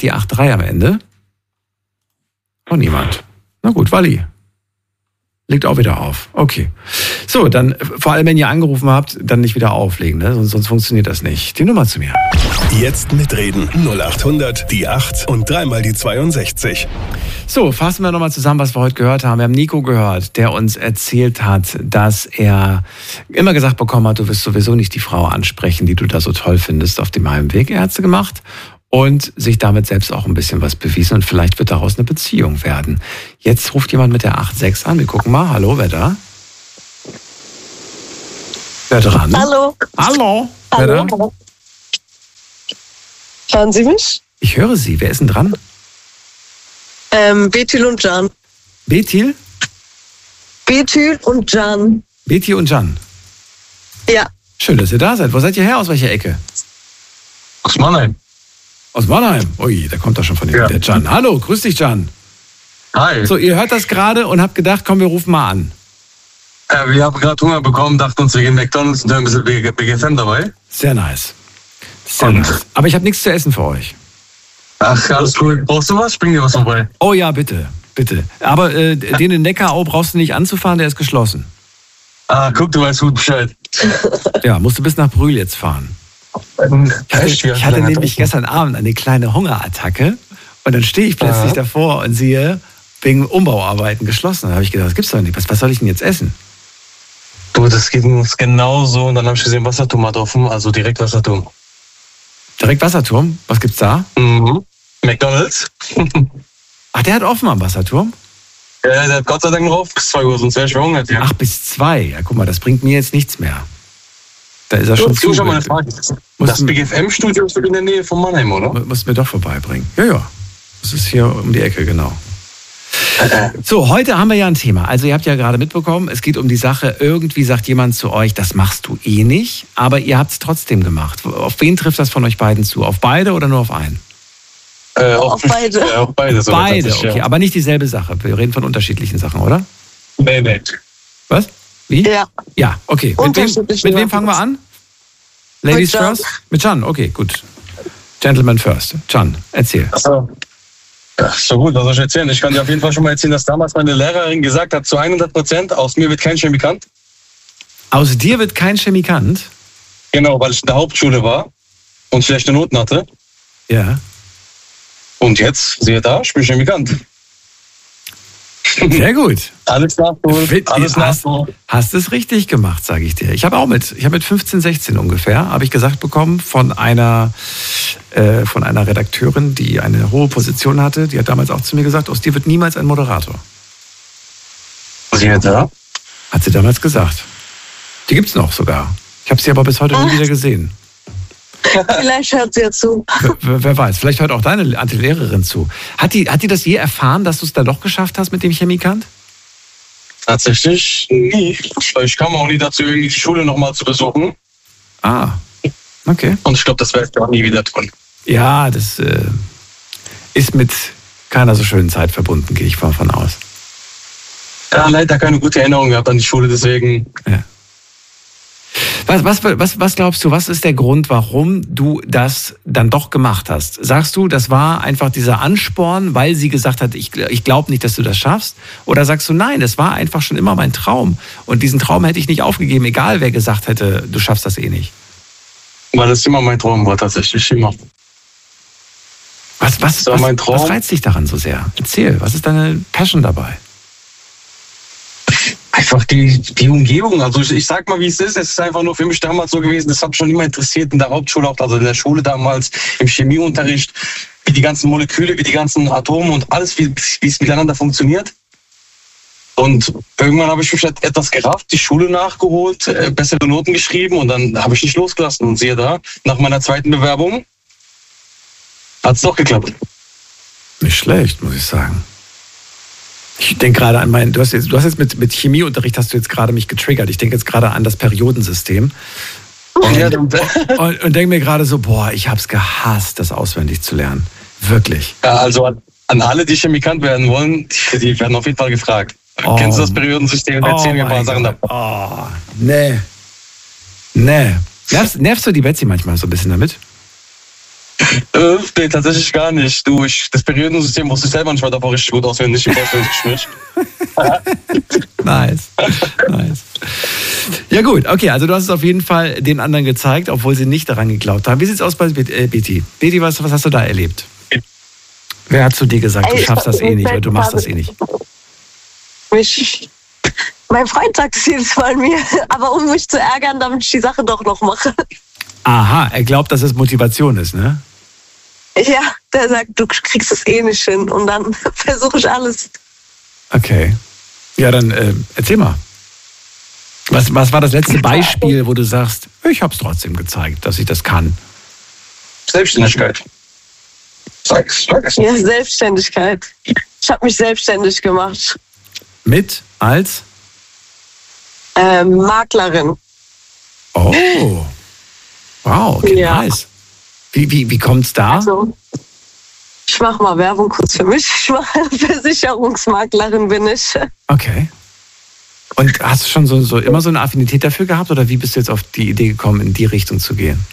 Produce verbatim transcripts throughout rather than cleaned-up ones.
die acht drei am Ende? Noch niemand. Na gut, Wally. Legt auch wieder auf. Okay. So, dann vor allem, wenn ihr angerufen habt, dann nicht wieder auflegen, ne? Sonst, sonst funktioniert das nicht. Die Nummer zu mir. Jetzt mitreden. null acht hundert, die acht und dreimal die zweiundsechzig. So, fassen wir nochmal zusammen, was wir heute gehört haben. Wir haben Nico gehört, der uns erzählt hat, dass er immer gesagt bekommen hat, du wirst sowieso nicht die Frau ansprechen, die du da so toll findest auf dem Heimweg. Er hat sie gemacht. Und sich damit selbst auch ein bisschen was bewiesen und vielleicht wird daraus eine Beziehung werden. Jetzt ruft jemand mit der acht sechs an. Wir gucken mal. Hallo, wer da? Wer dran? Hallo. Hallo. Wer da? Hallo. Hören Sie mich? Ich höre Sie. Wer ist denn dran? Ähm, Bethül und Can. Bethül? Bethül und Can. Bethül und Can. Ja. Schön, dass ihr da seid. Wo seid ihr her? Aus welcher Ecke? Aus Mannheim. Aus Mannheim? Ui, da kommt er schon von dem, ja. Der Can. Hallo, grüß dich, Can. Hi. So, ihr hört das gerade und habt gedacht, komm, wir rufen mal an. Äh, wir haben gerade Hunger bekommen, dachten uns, wir gehen McDonalds und haben ein bisschen B G F M dabei. Sehr nice. Sehr und? nice. Aber ich habe nichts zu essen für euch. Ach, alles cool. Brauchst du was? Bring dir was vorbei. Oh ja, bitte, bitte. Aber äh, den in Neckarau brauchst du nicht anzufahren, der ist geschlossen. Ah, guck, du weißt gut Bescheid. Ja, musst du bis nach Brühl jetzt fahren. Ich hatte, ich hatte nämlich gestern Abend eine kleine Hungerattacke und dann stehe ich plötzlich Aha. davor und sehe, wegen Umbauarbeiten geschlossen. Da habe ich gedacht, das gibt's doch nicht. Was, was soll ich denn jetzt essen? Du, das geht uns genauso. Und dann habe ich gesehen, Wasserturm hat offen, also direkt Wasserturm. Direkt Wasserturm? Was gibt's da? Mhm. McDonalds. Ach, der hat offen am Wasserturm? Ja, der hat Gott sei Dank noch auf bis zwei Uhr, sonst wäre ich verhungert. Ja. Ach, bis zwei. Ja, guck mal, das bringt mir jetzt nichts mehr. Da ist er schon zu. Du, schon mal eine Frage. Das B G F M-Studio ist in der Nähe von Mannheim, oder? Musst mir doch vorbeibringen. Ja, ja. Das ist hier um die Ecke, genau. So, heute haben wir ja ein Thema. Also ihr habt ja gerade mitbekommen, es geht um die Sache, irgendwie sagt jemand zu euch, das machst du eh nicht, aber ihr habt es trotzdem gemacht. Auf wen trifft das von euch beiden zu? Auf beide oder nur auf einen? Äh, auf, auf beide. Ja, auf beide. So beide, okay. Ja. Aber nicht dieselbe Sache. Wir reden von unterschiedlichen Sachen, oder? Nee, nee. Was? Wie? Ja. Ja, okay. Mit wem, mit wem fangen wir an? Ladies Mit first? Mit Can, okay, gut. Gentleman first. Can, erzähl. Achso. Ja, so gut, was soll ich erzählen? Ich kann dir auf jeden Fall schon mal erzählen, dass damals meine Lehrerin gesagt hat, zu hundert Prozent, aus mir wird kein Chemikant. Aus dir wird kein Chemikant? Genau, weil ich in der Hauptschule war und schlechte Noten hatte. Ja. Und jetzt, siehe da, ich bin Chemikant. Sehr gut. Alles nachgeholt, alles hast, nachgeholt. hast es richtig gemacht, sage ich dir. Ich habe auch mit, ich habe mit fünfzehn, sechzehn ungefähr, habe ich gesagt bekommen von einer, äh, von einer Redakteurin, die eine hohe Position hatte, die hat damals auch zu mir gesagt, aus dir wird niemals ein Moderator. Siehe da. Hat sie damals gesagt. Die gibt's noch sogar. Ich habe sie aber bis heute nie wieder gesehen. Vielleicht hört sie ja zu. Wer, wer weiß, vielleicht hört auch deine Antilehrerin zu. Hat die, hat die das je erfahren, dass du es dann doch geschafft hast mit dem Chemikant? Tatsächlich nie. Ich kam auch nie dazu, irgendwie die Schule nochmal zu besuchen. Ah, okay. Und ich glaube, das werde ich auch nie wieder tun. Ja, das äh, ist mit keiner so schönen Zeit verbunden, gehe ich mal von aus. Ja, leider keine gute Erinnerung gehabt an die Schule, deswegen... Ja. Was, was, was, was glaubst du, was ist der Grund, warum du das dann doch gemacht hast? Sagst du, das war einfach dieser Ansporn, weil sie gesagt hat, ich, ich glaube nicht, dass du das schaffst? Oder sagst du, nein, das war einfach schon immer mein Traum und diesen Traum hätte ich nicht aufgegeben, egal wer gesagt hätte, du schaffst das eh nicht? Weil das immer mein Traum war, tatsächlich immer. Was, was, das war was, mein Traum. Was reizt dich daran so sehr? Erzähl, was ist deine Passion dabei? Einfach die, die Umgebung. Also ich, ich sag mal, wie es ist. Es ist einfach nur für mich damals so gewesen, das hat mich schon immer interessiert in der Hauptschule, auch also in der Schule damals, im Chemieunterricht, wie die ganzen Moleküle, wie die ganzen Atome und alles, wie, wie es miteinander funktioniert. Und irgendwann habe ich mich halt etwas gerafft, die Schule nachgeholt, bessere Noten geschrieben und dann habe ich nicht losgelassen. Und siehe da, nach meiner zweiten Bewerbung hat es doch geklappt. Nicht schlecht, muss ich sagen. Ich denke gerade an mein, du hast jetzt, du hast jetzt mit, mit Chemieunterricht hast du jetzt gerade mich getriggert. Ich denke jetzt gerade an das Periodensystem. Und, Ja, und, und denke mir gerade so, boah, ich habe es gehasst, das auswendig zu lernen. Wirklich. Ja, also an, an alle, die Chemikant werden wollen, die, die werden auf jeden Fall gefragt. Oh. Kennst du das Periodensystem? Erzähl Oh mir ein paar mein Sachen Gott. davon. Oh, nee. Nee. Nervst, nervst du die Betsy manchmal so ein bisschen damit? Äh, nee, tatsächlich gar nicht. Du, ich, das Periodensystem wusste ich selber nicht mal davor richtig gut auswendig im Vorstellungsgespräch. Nice. Nice. Ja gut, okay, also du hast es auf jeden Fall den anderen gezeigt, obwohl sie nicht daran geglaubt haben. Wie sieht's aus bei äh, Betty? Betty, was, was hast du da erlebt? Wer hat zu dir gesagt, du Ey, schaffst das eh nicht, weil du machst das eh nicht? Mich, mein Freund sagt es jedes Mal mir, aber um mich zu ärgern, damit ich die Sache doch noch mache. Aha, er glaubt, dass es Motivation ist, ne? Ja, der sagt, du kriegst es eh nicht hin. Und dann versuche ich alles. Okay. Ja, dann äh, erzähl mal. Was, was war das letzte Beispiel, wo du sagst, ich hab's trotzdem gezeigt, dass ich das kann? Selbstständigkeit. Sag's, sag's. Ja, Selbstständigkeit. Ich habe mich selbstständig gemacht. Mit als? Ähm, Maklerin. Oh. Wow, okay, Ja. nice. Wie, wie, wie kommt's da? Also, ich mache mal Werbung kurz für mich. Ich mache Versicherungsmaklerin, bin ich. Okay. Und hast du schon so, so immer so eine Affinität dafür gehabt oder wie bist du jetzt auf die Idee gekommen, in die Richtung zu gehen?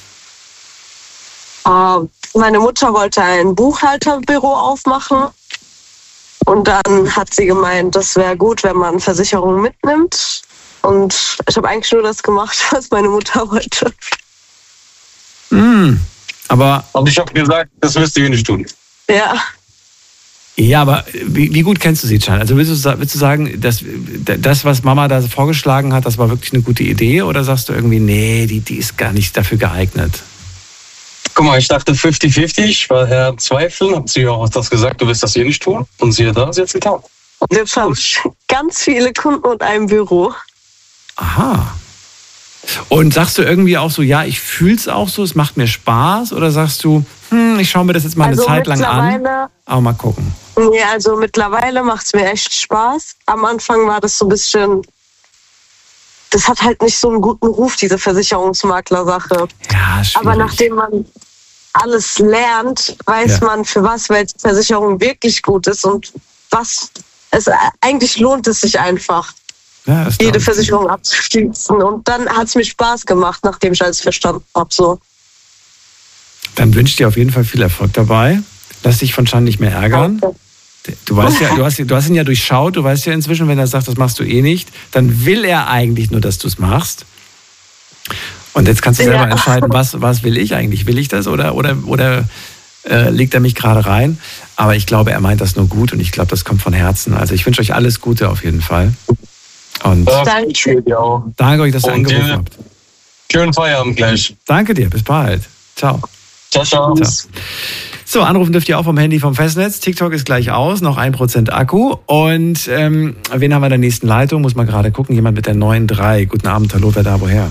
Uh, meine Mutter wollte ein Buchhalterbüro aufmachen und dann hat sie gemeint, das wäre gut, wenn man Versicherungen mitnimmt. Und ich habe eigentlich nur das gemacht, was meine Mutter wollte. Mm, aber Und ich habe gesagt, das wirst du nicht tun. Ja. ja, aber wie, wie gut kennst du sie, Can? Also willst du, sa- willst du sagen, dass das, was Mama da vorgeschlagen hat, das war wirklich eine gute Idee? Oder sagst du irgendwie, nee, die, die ist gar nicht dafür geeignet? Guck mal, ich dachte fünfzig fünfzig, ich war Herr Zweifeln, hab sie auch das gesagt, du wirst das eh nicht tun. Und siehe da, sie hat's getan. Und jetzt habe ich ganz viele Kunden und ein Büro. Aha. Und sagst du irgendwie auch so, ja, ich fühl's auch so, es macht mir Spaß? Oder sagst du, hm, ich schaue mir das jetzt mal eine Also Zeit lang an, mittlerweile- aber mal gucken. Ja, also mittlerweile macht es mir echt Spaß. Am Anfang war das so ein bisschen, das hat halt nicht so einen guten Ruf, diese Versicherungsmakler-Sache. Ja, schwierig. Aber nachdem man alles lernt, weiß Ja. man, für was welche Versicherung wirklich gut ist und was es eigentlich lohnt es sich einfach, ja, das jede glaub ich. Versicherung abzuschließen. Und dann hat es mir Spaß gemacht, nachdem ich alles verstanden habe. So. Dann wünsche ich dir auf jeden Fall viel Erfolg dabei. Lass dich von Can nicht mehr ärgern. Du weißt ja, du hast, du hast ihn ja durchschaut, du weißt ja inzwischen, wenn er sagt, das machst du eh nicht, dann will er eigentlich nur, dass du es machst. Und jetzt kannst du selber Ja. entscheiden, was, was will ich eigentlich? Will ich das oder, oder, oder äh, legt er mich gerade rein? Aber ich glaube, er meint das nur gut und ich glaube, das kommt von Herzen. Also ich wünsche euch alles Gute auf jeden Fall. Und Ja, Danke. ich will dir auch. danke euch, dass ihr Und angerufen dir- habt. Schönen Feierabend gleich. Danke dir, bis bald. Ciao. Ciao, ciao. Ciao. So, anrufen dürft ihr auch vom Handy vom Festnetz. TikTok ist gleich aus, noch ein Prozent Akku. Und ähm, wen haben wir in der nächsten Leitung? Muss man gerade gucken. Jemand mit der neun drei. Guten Abend, hallo, wer da, woher?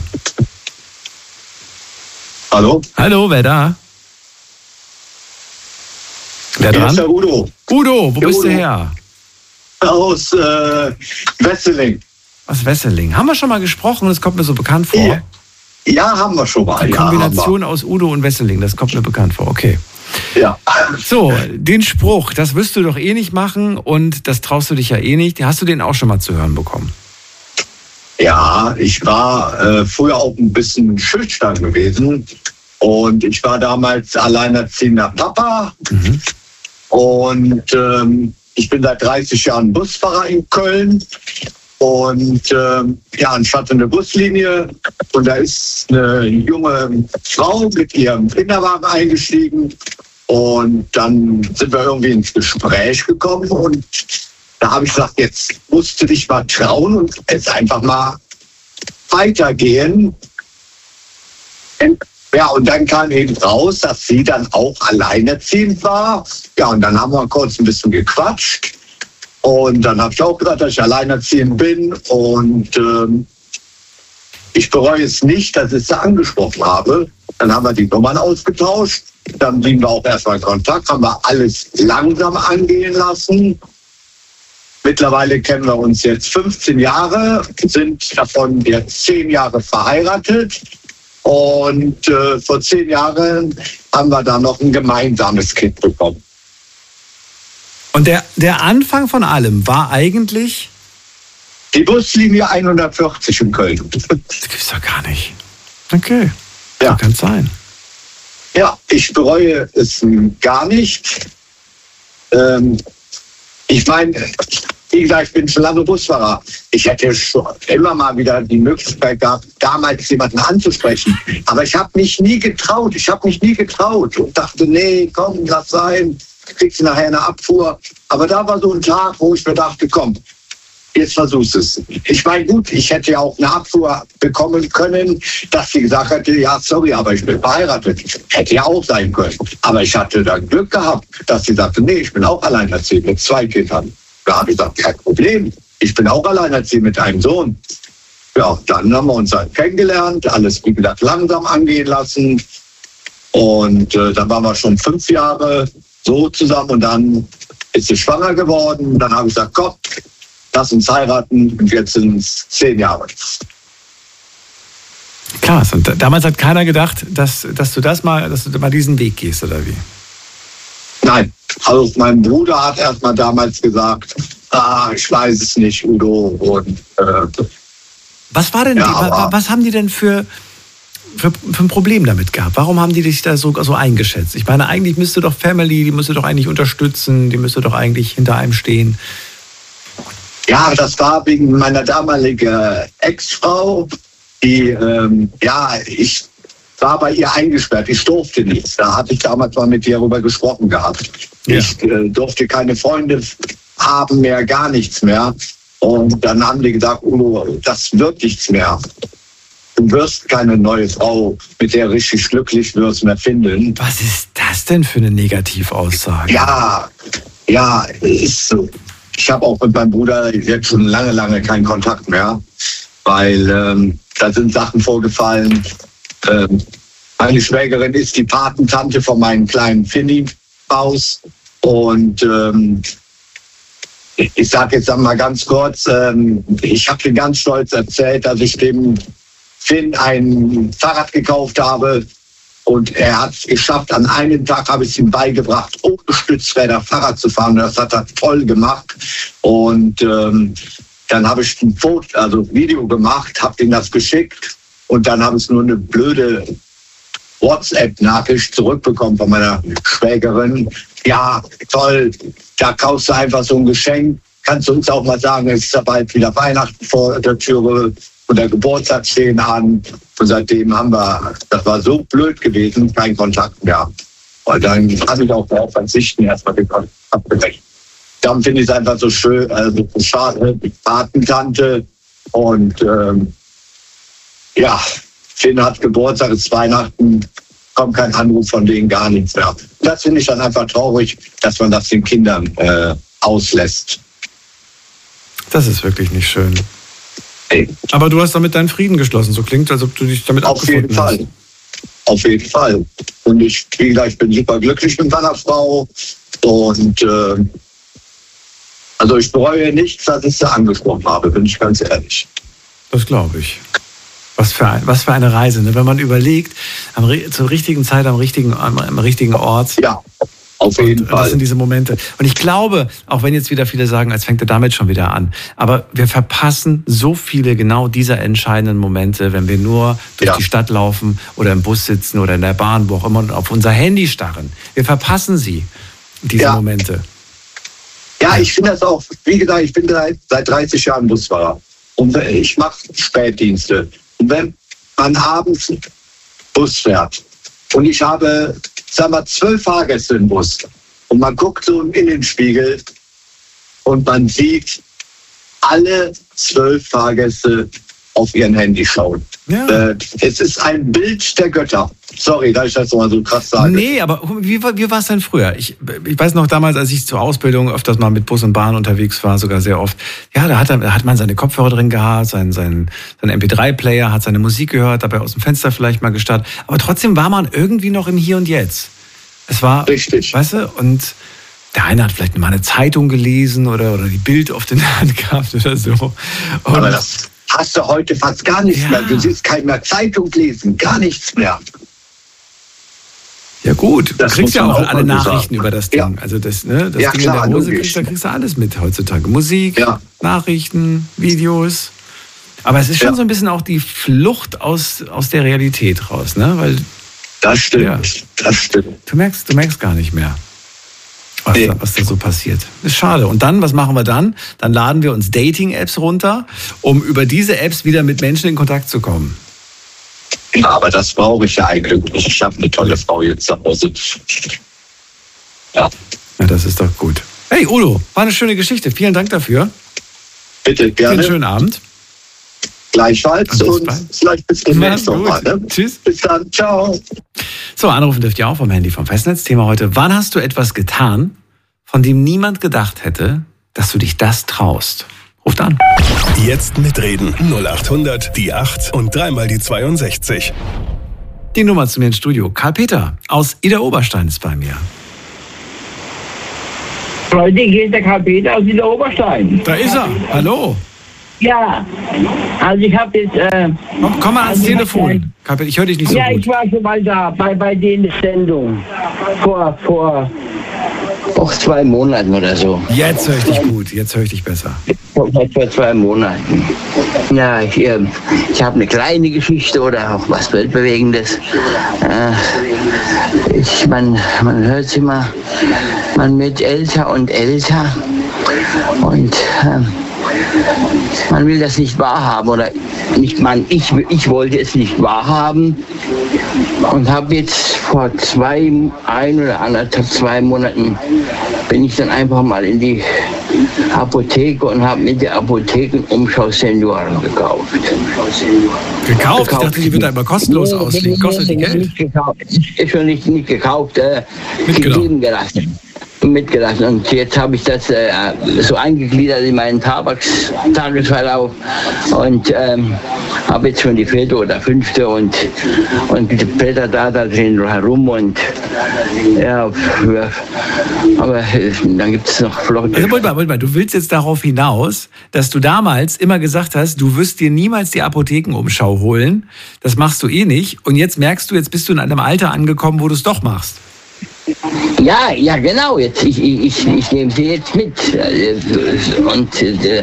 Hallo? Hallo, wer da? Wer Hier ist der dran? Udo Udo, wo Der bist du Udo. her? aus äh, Wesseling. Aus Wesseling. Haben wir schon mal gesprochen? Das kommt mir so bekannt vor. Ja, ja, haben wir schon mal. Die Ja, haben Kombination aus Udo und Wesseling, das kommt mir bekannt vor. Okay. wir. Ja. So, den Spruch, das wirst du doch eh nicht machen und das traust du dich ja eh nicht. Hast du den auch schon mal zu hören bekommen? Ja, ich war äh, früher auch ein bisschen schüchtern gewesen. Und ich war damals alleinerziehender Papa. Mhm. Und ähm, ich bin seit dreißig Jahren Busfahrer in Köln. Und ähm, ja, ich hatte eine Buslinie und da ist eine junge Frau mit ihrem Kinderwagen eingestiegen. Und dann sind wir irgendwie ins Gespräch gekommen und da habe ich gesagt, jetzt musst du dich mal trauen und jetzt einfach mal weitergehen. Ja, und dann kam eben raus, dass sie dann auch alleinerziehend war. Ja, und dann haben wir kurz ein bisschen gequatscht. Und dann habe ich auch gesagt, dass ich alleinerziehend bin. Und ähm, ich bereue es nicht, dass ich sie angesprochen habe. Dann haben wir die Nummern ausgetauscht. Dann blieben wir auch erstmal in Kontakt, haben wir alles langsam angehen lassen. Mittlerweile kennen wir uns jetzt fünfzehn Jahre, sind davon jetzt zehn Jahre verheiratet. Und äh, vor zehn Jahren haben wir dann noch ein gemeinsames Kind bekommen. Und der, der Anfang von allem war eigentlich, Die Buslinie hundertvierzig in Köln. das gibt's doch gar nicht. Okay, Ja. so kann es sein. Ja, ich bereue es gar nicht. Ähm, ich meine, wie gesagt, ich bin schon lange Busfahrer. Ich hätte schon immer mal wieder die Möglichkeit gehabt, damals jemanden anzusprechen. Aber ich habe mich nie getraut. Ich habe mich nie getraut und dachte, nee, komm, lass sein. Kriegst du nachher eine Abfuhr. Aber da war so ein Tag, wo ich mir dachte, komm, jetzt versuchst du es. Ich meine, gut, ich hätte ja auch eine Abfuhr bekommen können, dass sie gesagt hätte, ja, sorry, aber ich bin verheiratet. Hätte ja auch sein können. Aber ich hatte dann Glück gehabt, dass sie sagte, nee, ich bin auch alleinerziehend mit zwei Kindern. Da habe ich gesagt, kein Problem. Ich bin auch alleinerziehend mit einem Sohn. Ja, dann haben wir uns halt kennengelernt, alles, wie gesagt, langsam angehen lassen. Und äh, dann waren wir schon fünf Jahre so zusammen und dann ist sie schwanger geworden. Dann habe ich gesagt, komm, lass uns heiraten und jetzt sind es zehn Jahre. Krass. Und damals hat keiner gedacht, dass, dass du das mal, dass du mal diesen Weg gehst, oder wie? Nein. Also mein Bruder hat erst mal damals gesagt, ah, ich weiß es nicht, Udo. Und, äh, was war denn, ja, die, was, was haben die denn für, für, für ein Problem damit gehabt? Warum haben die dich da so, so eingeschätzt? Ich meine, eigentlich müsste doch Family, die müsste doch eigentlich unterstützen, die müsste doch eigentlich hinter einem stehen. Ja, das war wegen meiner damaligen Ex-Frau, die, ähm, ja, ich war bei ihr eingesperrt, ich durfte nichts. Da hatte ich damals mal mit ihr darüber gesprochen gehabt. Ja. Ich äh, durfte keine Freunde haben mehr, gar nichts mehr. Und dann haben die gesagt, Udo, das wird nichts mehr. Du wirst keine neue Frau, mit der richtig glücklich wirst, mehr finden. Was ist das denn für eine Negativaussage? Ja, ja, ist so. Ich habe auch mit meinem Bruder jetzt schon lange, lange keinen Kontakt mehr, weil ähm, da sind Sachen vorgefallen. Ähm, meine Schwägerin ist die Patentante von meinem kleinen Finny aus. Und ähm, ich sage jetzt einmal ganz kurz, ähm, ich habe ihm ganz stolz erzählt, dass ich dem Finn ein Fahrrad gekauft habe. Und er hat es geschafft, an einem Tag habe ich es ihm beigebracht, ohne Stützräder Fahrrad zu fahren. Das hat er toll gemacht. Und ähm, dann habe ich ein Foto, also ein Video gemacht, habe ihm das geschickt. Und dann habe ich nur eine blöde WhatsApp-Nachricht zurückbekommen von meiner Schwägerin. Ja, toll, da kaufst du einfach so ein Geschenk. Kannst du uns auch mal sagen, es ist ja bald wieder Weihnachten vor der Türe und der Geburtstag stehen an. Und seitdem haben wir, das war so blöd gewesen, kein Kontakt mehr. Und dann habe ich auch darauf verzichten, erstmal abgeweckt. Dann finde ich es einfach so schön, also so schade, die Patentante. Und ähm, ja, Finn hat Geburtstag, ist Weihnachten, kommt kein Anruf von denen, gar nichts mehr. Das finde ich dann einfach traurig, dass man das den Kindern äh, auslässt. Das ist wirklich nicht schön. Ey. Aber du hast damit deinen Frieden geschlossen. So klingt, als ob du dich damit Auf jeden abgefunden hast. Fall. Auf jeden Fall. Und ich, wie gesagt, ich bin super glücklich mit meiner Frau. Und äh, also ich bereue nichts, dass ich sie angesprochen habe, bin ich ganz ehrlich. Das glaube ich. Was für, ein, was für eine Reise, ne? Wenn man überlegt, am, zur richtigen Zeit, am richtigen, am, am richtigen Ort. Ja, auf jeden und, Fall. Das sind diese Momente. Und ich glaube, auch wenn jetzt wieder viele sagen, als fängt er damit schon wieder an, aber wir verpassen so viele genau dieser entscheidenden Momente, wenn wir nur durch ja. die Stadt laufen oder im Bus sitzen oder in der Bahn, wo auch immer, und auf unser Handy starren. Wir verpassen sie, diese ja. Momente. Ja, ich finde das auch, wie gesagt, ich bin seit, seit dreißig Jahren Busfahrer. Und ich mache Spätdienste. Und wenn man abends Bus fährt und ich habe, sagen wir, zwölf Fahrgäste im Bus und man guckt so in den Spiegel und man sieht alle zwölf Fahrgäste auf ihren Handy schauen. Ja. Äh, es ist ein Bild der Götter. Sorry, dass ich das mal so krass sage. Nee, aber wie, wie war es denn früher? Ich, ich weiß noch damals, als ich zur Ausbildung öfters mal mit Bus und Bahn unterwegs war, sogar sehr oft. Ja, da hat, da hat man seine Kopfhörer drin gehabt, seinen, seinen, seinen M P drei Player, hat seine Musik gehört, dabei aus dem Fenster vielleicht mal gestarrt. Aber trotzdem war man irgendwie noch im Hier und Jetzt. Es war, richtig. Weißt du, und der eine hat vielleicht mal eine Zeitung gelesen oder, oder die Bild auf den Hand gehabt oder so. Und aber das hast du heute fast gar nichts ja. mehr. Du siehst keiner mehr Zeitung lesen, gar nichts mehr. Ja gut, du das kriegst ja auch alle Nachrichten sagen. über das Ding. Ja. Also das, ne, das ja, Ding klar, in der Hose, logisch. kriegst, da kriegst du alles mit heutzutage. Musik, ja. Nachrichten, Videos. Aber es ist schon ja. so ein bisschen auch die Flucht aus, aus der Realität raus, ne? Weil Das stimmt, Ja. das stimmt. Du merkst, du merkst gar nicht mehr, was, Nee. da, was da so passiert. Ist schade. Und dann, was machen wir dann? Dann laden wir uns Dating-Apps runter, um über diese Apps wieder mit Menschen in Kontakt zu kommen. Aber das brauche ich ja eigentlich nicht. Ich habe eine tolle Frau jetzt zu Hause. Ja, Ja, das ist doch gut. Hey, Udo, war eine schöne Geschichte. Vielen Dank dafür. bitte Einen gerne. schönen Abend. Gleichfalls Und bis und bald. vielleicht bis demnächst Mach's nochmal. gut. Ne? Tschüss. Bis dann. Ciao. So, anrufen dürft ihr auch vom Handy vom Festnetz. Thema heute: Wann hast du etwas getan, von dem niemand gedacht hätte, dass du dich das traust? Ruft an. Jetzt mitreden. null acht hundert, die acht und dreimal die zweiundsechzig. Die Nummer zu mir ins Studio. Karl-Peter aus Idar-Oberstein ist bei mir. Heute geht der Karl-Peter aus der Oberstein. Da ist er. Hallo. Ja, also ich habe jetzt, äh, Komm, komm mal ans Also, Telefon. Karl-Peter, ich höre dich nicht so ja, ich gut. war schon mal da, bei, bei denen Sendung. Vor, vor, vor zwei Monaten oder so. Jetzt höre ich dich gut. Jetzt höre ich dich besser. Vor, vor zwei Monaten. Ja, ich, äh, ich habe eine kleine Geschichte oder auch was Weltbewegendes. Äh, ich, man, man hört immer, man wird älter und älter und äh, man will das nicht wahrhaben oder nicht man, ich, ich wollte es nicht wahrhaben und habe jetzt vor zwei, ein oder anderthalb, zwei Monaten bin ich dann einfach mal in die Apotheke und habe mit der Apotheken Umschau Senioren gekauft. Gekauft? Ich dachte, die wird da immer kostenlos ausliegen. Kostet die Geld? Nicht gekauft. Ist schon nicht, nicht gekauft, äh, Mitgenommen. gegeben gelassen. Mitgelassen. Und jetzt habe ich das äh, so eingegliedert in meinen Tabaks Tagesverlauf und ähm, habe jetzt schon die vierte oder fünfte und, und blätter da, da drin herum und ja, aber äh, dann gibt es noch Flotte. Also, Moment mal, Moment mal, du willst jetzt darauf hinaus, dass du damals immer gesagt hast, du wirst dir niemals die Apothekenumschau holen. Das machst du eh nicht. Und jetzt merkst du, jetzt bist du in einem Alter angekommen, wo du es doch machst. Ja, ja, genau. Jetzt, ich, ich, ich nehme sie jetzt mit. Und äh, äh,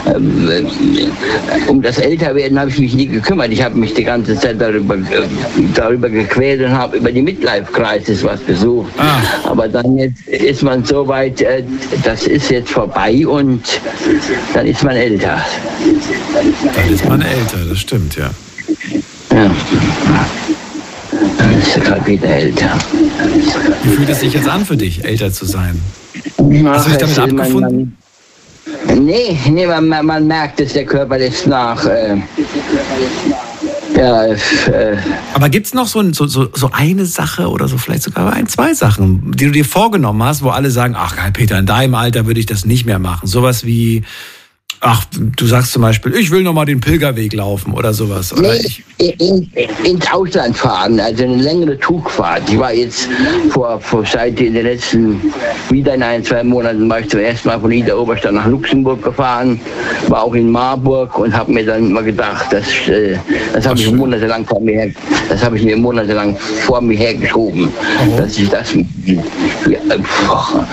um das Älterwerden habe ich mich nie gekümmert. Ich habe mich die ganze Zeit darüber, darüber gequält und habe über die Midlife-Crisis was besucht. Ah. Aber dann jetzt ist man so weit, äh, das ist jetzt vorbei und dann ist man älter. Dann ist man älter, das stimmt, ja. Ja. Dann ist der Karl-Peter älter. Wie fühlt es sich jetzt an für dich, älter zu sein? Hast du dich damit Ach, es- man- abgefunden? Man, nee, nee man, man, man merkt es, der Körper lässt nach. Äh, ja, äh, Aber gibt es noch so, ein- so, so, so eine Sache oder so vielleicht sogar ein, zwei Sachen, die du dir vorgenommen hast, wo alle sagen, ach Karl-Peter, in deinem Alter würde ich das nicht mehr machen. Sowas wie, ach, du sagst zum Beispiel, ich will noch mal den Pilgerweg laufen oder sowas. Oder nee, ich, in, ins Ausland fahren, also eine längere Zugfahrt. Ich war jetzt vor, vor seit in den letzten, wieder in ein, zwei Monaten, war ich zum ersten Mal von Idar-Oberstein nach Luxemburg gefahren, war auch in Marburg und habe mir dann mal gedacht, das, äh, das habe ich monatelang vor mir her, das habe ich mir monatelang vor mir hergeschoben, Oh. dass ich das, ja, boah,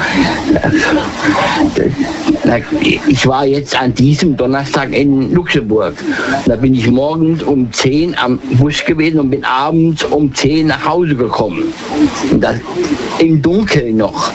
na, ich war jetzt an diesem Donnerstag in Luxemburg. Da bin ich morgens um zehn am Bus gewesen und bin abends um zehn nach Hause gekommen. Und das im Dunkeln noch.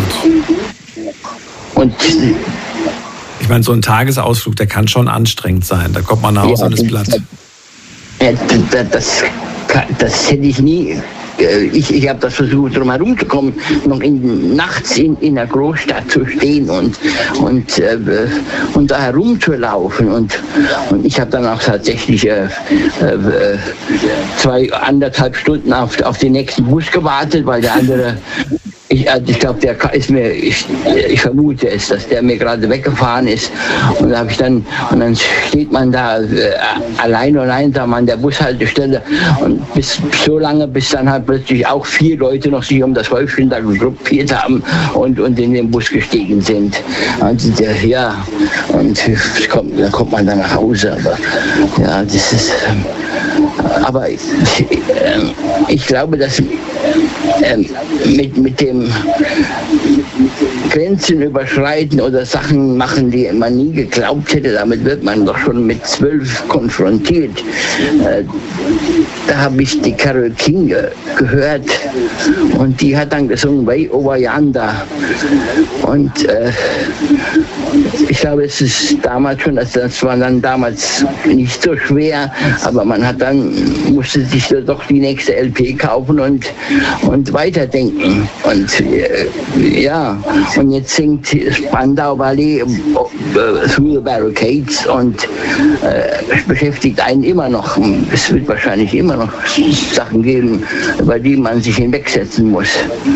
Und ich meine, so ein Tagesausflug, der kann schon anstrengend sein. Da kommt man nach Hause Ja, und ist platt. äh, das, das, das hätte ich nie. äh, Ich, ich habe das versucht, drum herum zu kommen, noch in, nachts in, in der Großstadt zu stehen und, und, äh, und da herumzulaufen. Und, und ich habe dann auch tatsächlich äh, äh, zwei, anderthalb Stunden auf, auf den nächsten Bus gewartet, weil der andere, ich, also ich glaube, der ist mir, ich, ich vermute es, dass der mir gerade weggefahren ist. Und da habe ich dann, und dann steht man da äh, allein und einsam an der Bushaltestelle und bis so lange, bis dann halt plötzlich auch vier Leute noch sich um das Häufchen da gruppiert haben und, und in den Bus gestiegen sind. Und der, ja, und kommt, dann kommt man dann nach Hause. Aber ja, das ist, ähm, aber ich, äh, ich glaube, dass äh, mit, mit dem Grenzen überschreiten oder Sachen machen, die man nie geglaubt hätte. Damit wird man doch schon mit zwölf konfrontiert. Äh, da habe ich die Carole King gehört und die hat dann gesungen Way Over Yonder. Und äh, ich glaube, es ist damals schon, also das war dann damals nicht so schwer, aber man hat dann, musste sich doch die nächste L P kaufen und, und weiterdenken. Und äh, ja, und jetzt singt Spandau Ballet äh, Through the Barricades und äh, beschäftigt einen immer noch. Es wird wahrscheinlich immer noch Sachen geben, über die man sich hinwegsetzen muss.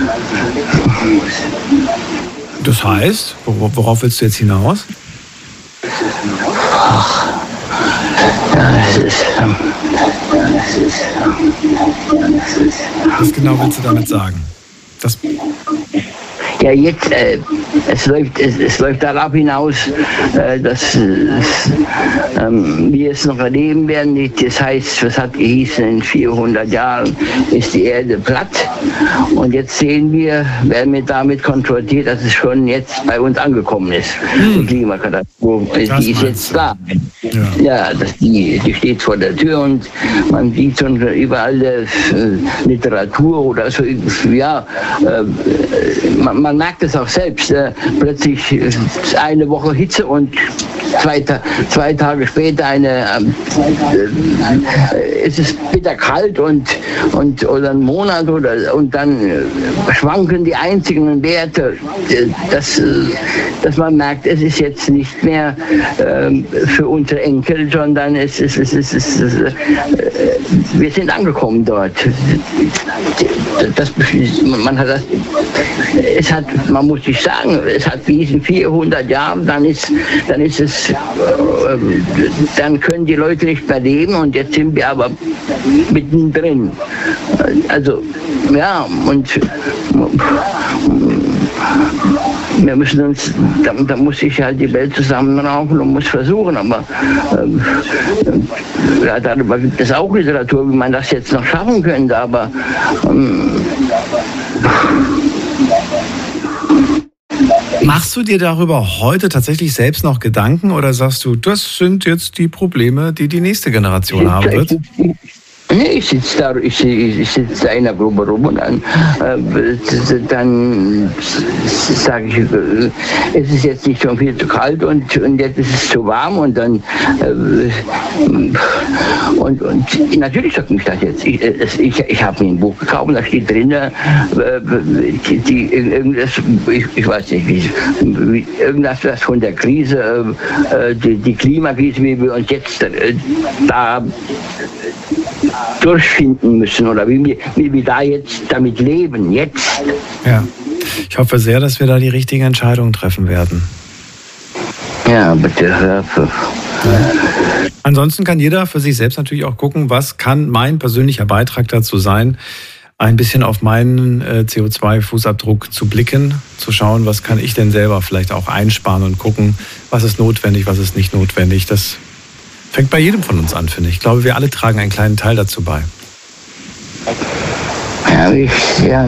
Das heißt, worauf willst du jetzt hinaus? Ach, ja, das ist, ähm, das ist, ähm, das ist, Was genau willst du damit sagen? Das ja, jetzt, äh, es, läuft, es, es läuft darauf hinaus, äh, dass äh, ähm, wir es noch erleben werden. Das heißt, was hat gehießen, in vierhundert Jahren ist die Erde platt. Und jetzt sehen wir, werden wir damit konfrontiert, dass es schon jetzt bei uns angekommen ist. Hm. Die Klimakatastrophe, die ist jetzt da. Ja, ja das, die, die steht vor der Tür und man sieht schon überall äh, Literatur oder so, ja, äh, man, man Man merkt es auch selbst. Äh, plötzlich äh, eine Woche Hitze und zwei, zwei Tage später eine, äh, ist es bitter kalt und, und, oder ein Monat oder, und dann äh, schwanken die einzigen Werte, äh, dass, äh, dass man merkt, es ist jetzt nicht mehr äh, für unsere Enkel, sondern es ist, es ist, es ist, äh, wir sind angekommen dort. Das, man hat das, es hat, man muss sich sagen, es hat diesen vierhundert Jahren, dann ist, dann ist es, äh, dann können die Leute nicht mehr leben und jetzt sind wir aber mittendrin. Also, ja, und wir müssen uns, da, da muss sich halt die Welt zusammenraufen und muss versuchen, aber äh, ja, darüber gibt es auch Literatur, wie man das jetzt noch schaffen könnte, aber ähm, Machst du dir darüber heute tatsächlich selbst noch Gedanken oder sagst du, das sind jetzt die Probleme, die die nächste Generation haben wird? Nee, ich sitze da, ich, ich sitze da in der Gruppe rum und dann, äh, dann sage ich, äh, es ist jetzt nicht schon viel zu kalt und, und jetzt ist es zu warm und dann äh, und, und natürlich sagt mich das jetzt. Ich, ich, ich habe mir ein Buch gekauft und da steht drin, äh, die, die, irgendwas, ich, ich weiß nicht, wie, wie, irgendwas was von der Krise, äh, die, die Klimakrise, wie wir uns jetzt äh, da durchfinden müssen oder wie wir, wie wir da jetzt damit leben, jetzt. Ja, ich hoffe sehr, dass wir da die richtigen Entscheidungen treffen werden. Ja, bitte. Ja. Ansonsten kann jeder für sich selbst natürlich auch gucken, was kann mein persönlicher Beitrag dazu sein, ein bisschen auf meinen äh, C O zwei Fußabdruck zu blicken, zu schauen, was kann ich denn selber vielleicht auch einsparen und gucken, was ist notwendig, was ist nicht notwendig. Das fängt bei jedem von uns an, finde ich. Ich glaube, wir alle tragen einen kleinen Teil dazu bei. Ja, ich, ja.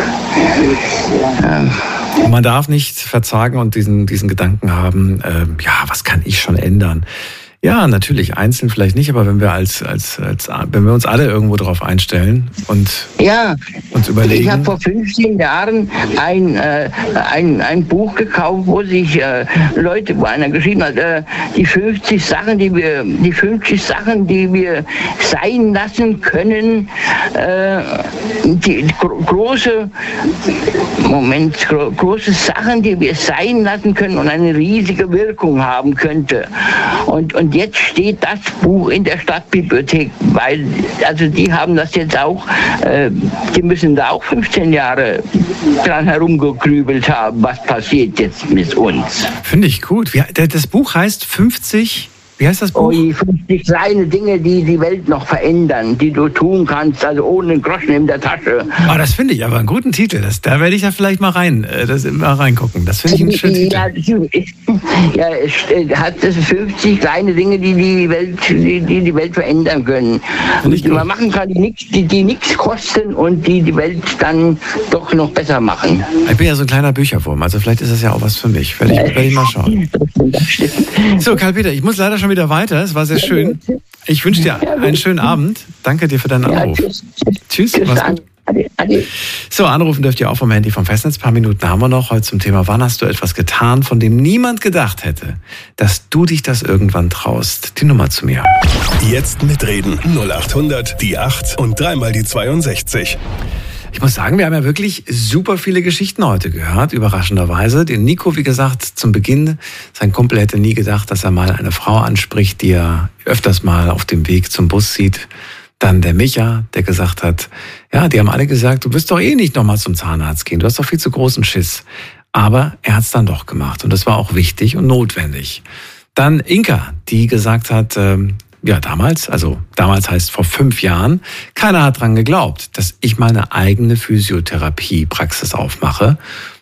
ja. Und man darf nicht verzagen und diesen, diesen Gedanken haben, äh, ja, was kann ich schon ändern? Ja, natürlich, einzeln vielleicht nicht, aber wenn wir als, als, als wenn wir uns alle irgendwo darauf einstellen und ja, uns überlegen. Ich habe vor fünfzehn Jahren ein, äh, ein, ein Buch gekauft, wo sich äh, Leute, wo einer geschrieben hat, äh, die fünfzig Sachen, die wir, die fünfzig Sachen, die wir sein lassen können, äh, die, die gro- große, Moment, gro- große Sachen, die wir sein lassen können und eine riesige Wirkung haben könnte. Und, und jetzt steht das Buch in der Stadtbibliothek, weil, also die haben das jetzt auch, äh, die müssen da auch fünfzehn Jahre dran herumgegrübelt haben, was passiert jetzt mit uns. Finde ich gut. Wie, das Buch heißt fünfzig, Wie heißt das Buch? Oh, die fünfzig kleine Dinge, die die Welt noch verändern, die du tun kannst, also ohne einen Groschen in der Tasche. Oh, das finde ich aber einen guten Titel. Das, da werde ich ja vielleicht mal rein, äh, das mal reingucken. Das finde ich einen schönen ja, Titel. Ja, es hat das fünfzig kleine Dinge, die die Welt, die, die, die Welt verändern können. Und man machen kann, die nichts die, die nichts kosten und die die Welt dann doch noch besser machen. Ich bin ja so ein kleiner Bücherwurm, also vielleicht ist das ja auch was für mich. Werde ich, werde ich mal schauen. So, Karl-Peter, ich muss leider schon wieder weiter. Es war sehr schön. Ich wünsche dir einen schönen Abend. Danke dir für deinen Anruf. Ja, tschüss. Tschüss. Tschüss. Mach's gut. Ade, ade. So, anrufen dürft ihr auch vom Handy vom Festnetz. Ein paar Minuten haben wir noch. Heute zum Thema, wann hast du etwas getan, von dem niemand gedacht hätte, dass du dich das irgendwann traust? Die Nummer zu mir. Jetzt mitreden. null acht hundert, die acht und dreimal die zweiundsechzig. Ich muss sagen, wir haben ja wirklich super viele Geschichten heute gehört, überraschenderweise. Den Nico, wie gesagt, zum Beginn, sein Kumpel hätte nie gedacht, dass er mal eine Frau anspricht, die er öfters mal auf dem Weg zum Bus sieht. Dann der Micha, der gesagt hat, ja, die haben alle gesagt, du wirst doch eh nicht nochmal zum Zahnarzt gehen, du hast doch viel zu großen Schiss. Aber er hat es dann doch gemacht und das war auch wichtig und notwendig. Dann Inka, die gesagt hat, ähm, ja, damals, also damals heißt vor fünf Jahren, keiner hat dran geglaubt, dass ich mal eine eigene Physiotherapie-Praxis aufmache.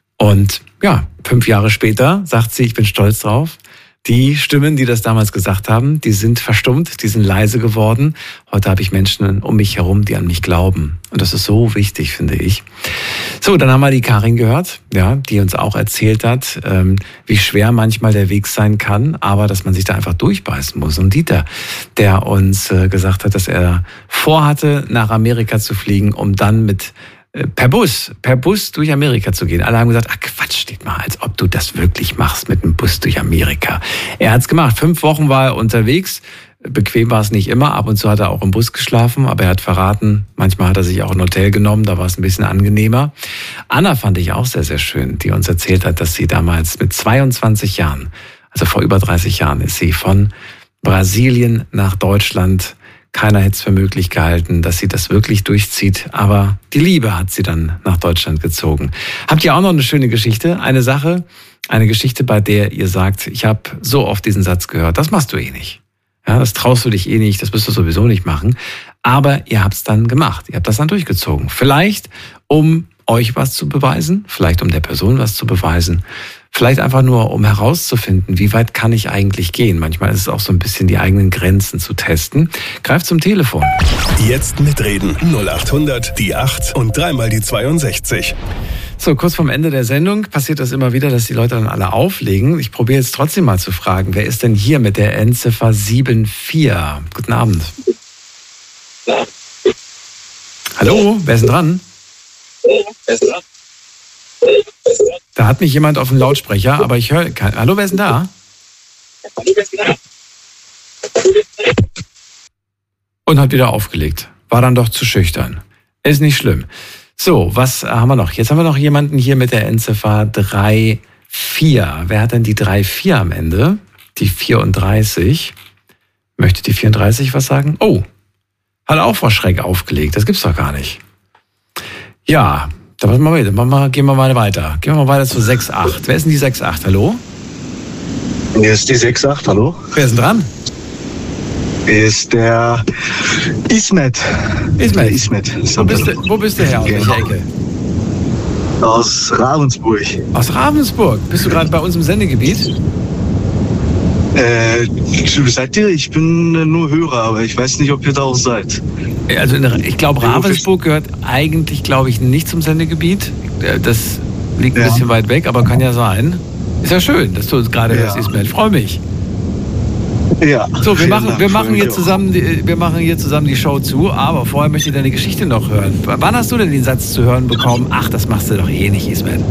Und ja, fünf Jahre später sagt sie, ich bin stolz drauf. Die Stimmen, die das damals gesagt haben, die sind verstummt, die sind leise geworden. Heute habe ich Menschen um mich herum, die an mich glauben. Und das ist so wichtig, finde ich. So, dann haben wir die Karin gehört, ja, die uns auch erzählt hat, ähm, wie schwer manchmal der Weg sein kann, aber dass man sich da einfach durchbeißen muss. Und Dieter, der uns äh, gesagt hat, dass er vorhatte, nach Amerika zu fliegen, um dann mit Per Bus, per Bus durch Amerika zu gehen. Alle haben gesagt, ach Quatsch, steht mal, als ob du das wirklich machst mit dem Bus durch Amerika. Er hat's gemacht. Fünf Wochen war er unterwegs. Bequem war es nicht immer. Ab und zu hat er auch im Bus geschlafen, aber er hat verraten, manchmal hat er sich auch ein Hotel genommen, da war es ein bisschen angenehmer. Anna fand ich auch sehr, sehr schön, die uns erzählt hat, dass sie damals mit zweiundzwanzig Jahren, also vor über dreißig Jahren, ist sie von Brasilien nach Deutschland. Keiner hätte es für möglich gehalten, dass sie das wirklich durchzieht. Aber die Liebe hat sie dann nach Deutschland gezogen. Habt ihr auch noch eine schöne Geschichte? Eine Sache, eine Geschichte, bei der ihr sagt, ich habe so oft diesen Satz gehört, das machst du eh nicht. Ja, das traust du dich eh nicht, das wirst du sowieso nicht machen. Aber ihr habt es dann gemacht, ihr habt das dann durchgezogen. Vielleicht, um euch was zu beweisen, vielleicht um der Person was zu beweisen. Vielleicht einfach nur, um herauszufinden, wie weit kann ich eigentlich gehen. Manchmal ist es auch so ein bisschen die eigenen Grenzen zu testen. Greift zum Telefon. Jetzt mitreden. null acht hundert, die acht und dreimal die zweiundsechzig. So, kurz vorm Ende der Sendung passiert das immer wieder, dass die Leute dann alle auflegen. Ich probiere jetzt trotzdem mal zu fragen, wer ist denn hier mit der Endziffer sieben vier? Guten Abend. Hallo, wer ist denn dran? Wer ist dran? Da hat mich jemand auf dem Lautsprecher, aber ich höre kein... Hallo, wer ist denn da? Und hat wieder aufgelegt. War dann doch zu schüchtern. Ist nicht schlimm. So, was haben wir noch? Jetzt haben wir noch jemanden hier mit der Endziffer drei vier. Wer hat denn die drei vier am Ende? Die vierunddreißig. Möchte die vierunddreißig was sagen? Oh, hat auch Frau Schreck aufgelegt. Das gibt's doch gar nicht. Ja, dann machen wir weiter. Machen wir, gehen wir mal weiter. Gehen wir mal weiter zu sechs acht. Wer ist denn die sechs acht? Hallo? Hier ist die sechs acht, hallo? Wer ist denn dran? Hier ist der Ismet. Ismet. Der Ismet. Wo bist du, wo bist du her? Aus welcher Ecke? Aus Ravensburg. Aus Ravensburg? Bist du gerade bei uns im Sendegebiet? Äh, seid ihr? Ich bin nur Hörer, aber ich weiß nicht, ob ihr da auch seid. Also in, ich glaube, Ravensburg gehört eigentlich, glaube ich, nicht zum Sendegebiet. Das liegt ein ja. bisschen weit weg, aber kann ja sein. Ist ja schön, dass du uns gerade ja. hörst, Ismet. Ich freue mich. Ja. So, wir machen, wir machen hier zusammen, die, wir machen hier zusammen die Show zu, aber vorher möchte ich deine Geschichte noch hören. Wann hast du denn den Satz zu hören bekommen? Ach, das machst du doch eh nicht, Ismet.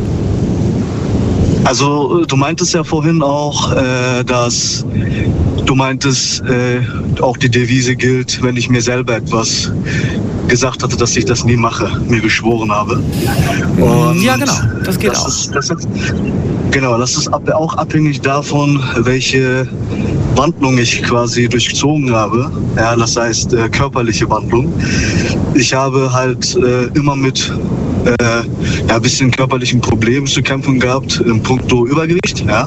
Also, du meintest ja vorhin auch, äh, dass du meintest, äh, auch die Devise gilt, wenn ich mir selber etwas gesagt hatte, dass ich das nie mache, mir geschworen habe. Und ja, genau, das geht das auch. Ist, das ist, genau, das ist ab, auch abhängig davon, welche Wandlung ich quasi durchzogen habe. Ja, das heißt äh, körperliche Wandlung. Ich habe halt äh, immer mit äh, ja, ein bisschen körperlichen Problemen zu kämpfen gehabt, in puncto Übergewicht. Ja.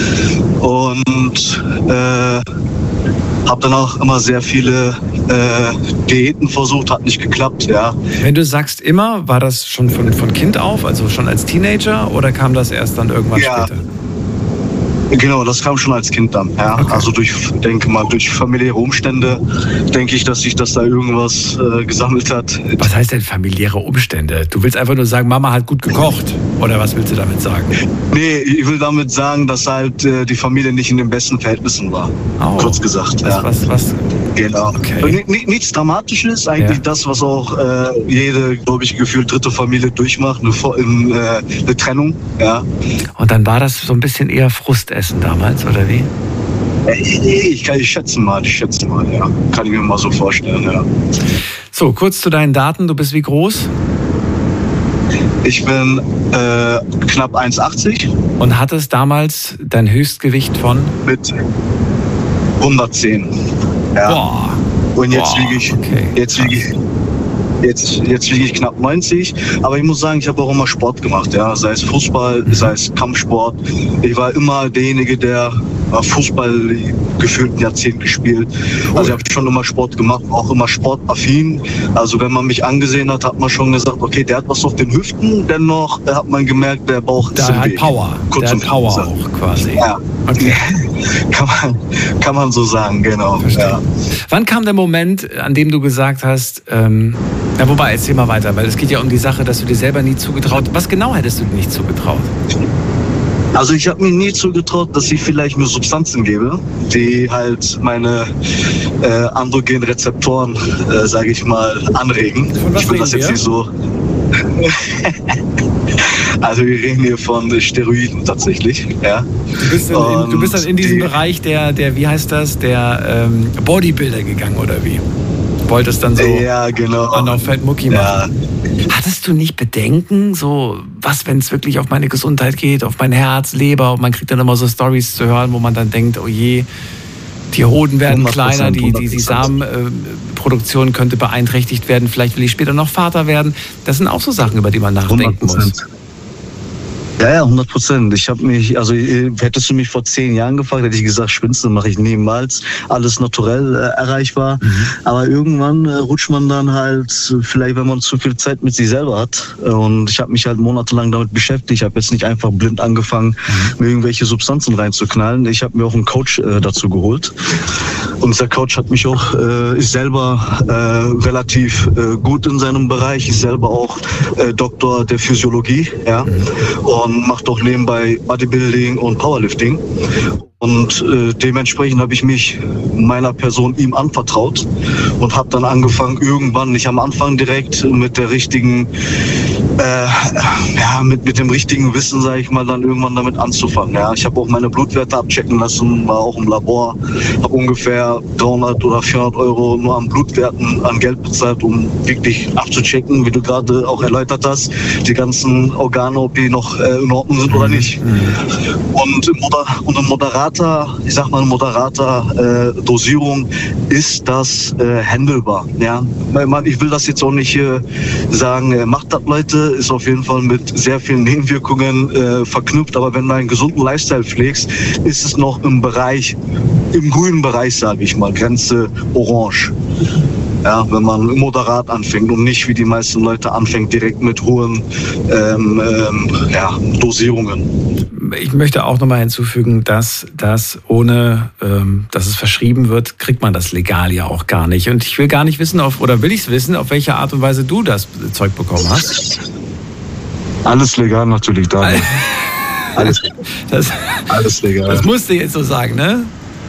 Und äh, habe dann auch immer sehr viele äh, Diäten versucht, hat nicht geklappt. Ja. Wenn du sagst immer, war das schon von, von Kind auf, also schon als Teenager, oder kam das erst dann irgendwann ja. später? Genau, das kam schon als Kind dann. Ja. Okay. Also durch, denke mal, durch familiäre Umstände denke ich, dass sich das da irgendwas äh, gesammelt hat. Was heißt denn familiäre Umstände? Du willst einfach nur sagen, Mama hat gut gekocht, oder was willst du damit sagen? Nee, ich will damit sagen, dass halt äh, die Familie nicht in den besten Verhältnissen war. Oh. Kurz gesagt. Was, ja. was, was? Genau. Okay. N- nichts Dramatisches, eigentlich ja. das, was auch äh, jede, glaube ich, gefühlt dritte Familie durchmacht, eine, eine, eine Trennung. Ja. Und dann war das so ein bisschen eher Frustessen damals, oder wie? Ich, ich kann ich schätze mal, ich schätze mal, ja. Kann ich mir mal so vorstellen, ja. So, kurz zu deinen Daten. Du bist wie groß? Ich bin äh, knapp eins achtzig. Und hattest damals dein Höchstgewicht von? Mit hundertzehn. Ja. Boah. Und jetzt Boah. wiege ich, okay. jetzt wiege ich, jetzt, jetzt wiege ich knapp neunzig. Aber ich muss sagen, ich habe auch immer Sport gemacht, ja. Sei es Fußball, mhm. sei es Kampfsport. Ich war immer derjenige, der Fußball gefühlt ein Jahrzehnt gespielt. Cool. Also ich habe schon immer Sport gemacht, auch immer sportaffin. Also wenn man mich angesehen hat, hat man schon gesagt, okay, der hat was auf den Hüften. Dennoch hat man gemerkt, der Bauch ist der im hat Weg. Power. Kurz der hat Power gesagt. Auch quasi. Ja. Okay. kann, man, kann man so sagen, genau. Ja. Wann kam der Moment, an dem du gesagt hast, ähm, ja, wobei, erzähl mal weiter, weil es geht ja um die Sache, dass du dir selber nie zugetraut. Was genau hättest du dir nicht zugetraut? Also ich habe mir nie zugetraut, dass ich vielleicht mir Substanzen gebe, die halt meine äh, androgenen Rezeptoren, äh, sage ich mal, anregen. Von was ich will das jetzt wir? nicht so. Also wir reden hier von Steroiden tatsächlich. Ja. Du, bist in, in, du bist dann in diesen die, Bereich der, der, wie heißt das, der ähm, Bodybuilder gegangen, oder wie? Wolltest dann so ja, genau. an auf Fett Mucki machen. Ja. Hattest du nicht Bedenken, so was, wenn es wirklich auf meine Gesundheit geht, auf mein Herz, Leber, und man kriegt dann immer so Storys zu hören, wo man dann denkt, oh je, die Hoden werden kleiner, die, die, die Samenproduktion könnte beeinträchtigt werden, vielleicht will ich später noch Vater werden. Das sind auch so Sachen, über die man nachdenken hundert Prozent muss. Ja, ja, hundert Prozent. Ich habe mich, also hättest du mich vor zehn Jahren gefragt, hätte ich gesagt, Schwinzen mache ich niemals. Alles naturell äh, erreichbar. Mhm. Aber irgendwann äh, rutscht man dann halt, vielleicht wenn man zu viel Zeit mit sich selber hat. Und ich habe mich halt monatelang damit beschäftigt. Ich habe jetzt nicht einfach blind angefangen, mhm. mir irgendwelche Substanzen reinzuknallen. Ich habe mir auch einen Coach äh, dazu geholt. Und dieser Coach hat mich auch, äh, ist selber äh, relativ äh, gut in seinem Bereich, ist selber auch äh, Doktor der Physiologie, ja. Mhm. Und macht auch nebenbei Bodybuilding und Powerlifting. Und äh, dementsprechend habe ich mich meiner Person ihm anvertraut und habe dann angefangen, irgendwann, nicht am Anfang direkt, mit der richtigen, äh, ja, mit, mit dem richtigen Wissen, sage ich mal, dann irgendwann damit anzufangen. Ja, ich habe auch meine Blutwerte abchecken lassen, war auch im Labor, habe ungefähr dreihundert oder vierhundert Euro nur an Blutwerten an Geld bezahlt, um wirklich abzuchecken, wie du gerade auch erläutert hast, die ganzen Organe, ob die noch äh, in Ordnung sind oder nicht. Und, moder- und ein moderater, ich sag mal, moderater äh, Dosierung ist das äh, handelbar. Ja? Ich will das jetzt auch nicht äh, sagen, äh, macht das, Leute, ist auf jeden Fall mit sehr vielen Nebenwirkungen äh, verknüpft, aber wenn du einen gesunden Lifestyle pflegst, ist es noch im Bereich, im grünen Bereich, sage ich mal, Grenze orange. Ja, wenn man moderat anfängt und nicht wie die meisten Leute anfängt, direkt mit hohen ähm, ähm, ja, Dosierungen. Ich möchte auch nochmal hinzufügen, dass das ohne, ähm, dass es verschrieben wird, kriegt man das legal ja auch gar nicht. Und ich will gar nicht wissen, auf, oder will ich es wissen, auf welche Art und Weise du das Zeug bekommen hast. Alles legal natürlich, Daniel. Alles, das, alles legal. Das musst du jetzt so sagen, ne?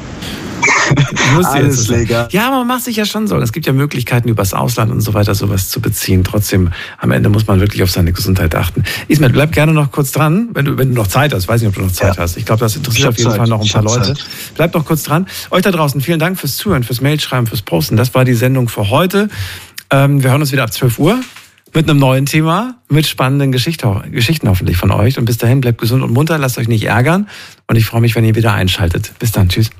Alles legal. Ja, aber man macht sich ja schon Sorgen. Es gibt ja Möglichkeiten, übers Ausland und so weiter sowas zu beziehen. Trotzdem, am Ende muss man wirklich auf seine Gesundheit achten. Ismail, bleib gerne noch kurz dran, wenn du, wenn du noch Zeit hast. Ich weiß nicht, ob du noch Zeit ja. hast. Ich glaube, das interessiert auf jeden Zeit. Fall noch ein paar Leute. Zeit. Bleib noch kurz dran. Euch da draußen, vielen Dank fürs Zuhören, fürs Mailschreiben, fürs Posten. Das war die Sendung für heute. Ähm, wir hören uns wieder ab zwölf Uhr mit einem neuen Thema, mit spannenden Geschichte, Geschichten hoffentlich von euch. Und bis dahin, bleibt gesund und munter, lasst euch nicht ärgern. Und ich freue mich, wenn ihr wieder einschaltet. Bis dann, tschüss.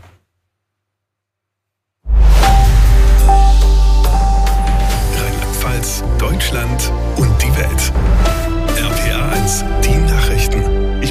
Deutschland und die Welt.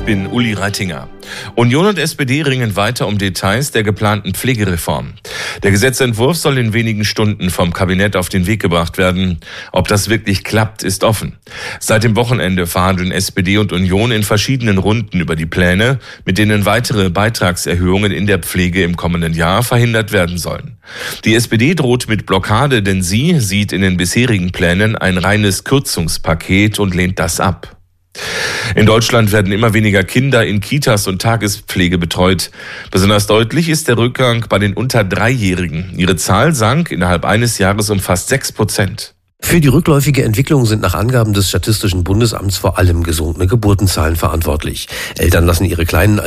bin Uli Reitinger. Union und S P D ringen weiter um Details der geplanten Pflegereform. Der Gesetzentwurf soll in wenigen Stunden vom Kabinett auf den Weg gebracht werden. Ob das wirklich klappt, ist offen. Seit dem Wochenende verhandeln S P D und Union in verschiedenen Runden über die Pläne, mit denen weitere Beitragserhöhungen in der Pflege im kommenden Jahr verhindert werden sollen. Die S P D droht mit Blockade, denn sie sieht in den bisherigen Plänen ein reines Kürzungspaket und lehnt das ab. In Deutschland werden immer weniger Kinder in Kitas und Tagespflege betreut. Besonders deutlich ist der Rückgang bei den unter Dreijährigen. Ihre Zahl sank innerhalb eines Jahres um fast sechs Prozent. Für die rückläufige Entwicklung sind nach Angaben des Statistischen Bundesamts vor allem gesunkene Geburtenzahlen verantwortlich. Eltern lassen ihre Kleinen